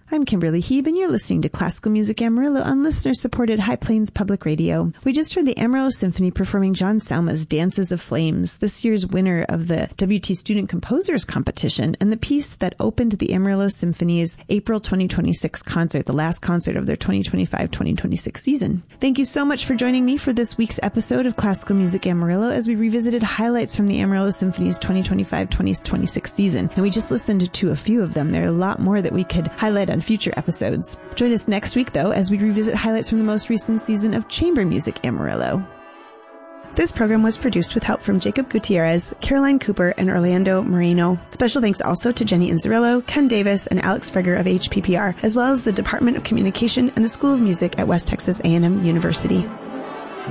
I'm Kimberly Heeb, and you're listening to Classical Music Amarillo on listener-supported High Plains Public Radio. We just heard the Amarillo Symphony performing John Salma's Dances of Flames, this year's winner of the WT Student Composers Competition, and the piece that opened the Amarillo Symphony's April 2026 concert, the last concert of their 2025-2026 season. Thank you so much for joining me for this week's episode of Classical Music Amarillo as we revisited highlights from the Amarillo Symphony's 2025-2026 season. And we just listened to a few of them. There are a lot more that we could highlight on future episodes. Join us next week, though, as we revisit highlights from the most recent season of Chamber Music Amarillo. This program was produced with help from Jacob Gutierrez, Caroline Cooper, and Orlando Moreno. Special thanks also to Jenny Inzerillo, Ken Davis, and Alex Freger of HPPR, as well as the Department of Communication and the School of Music at West Texas A&M University.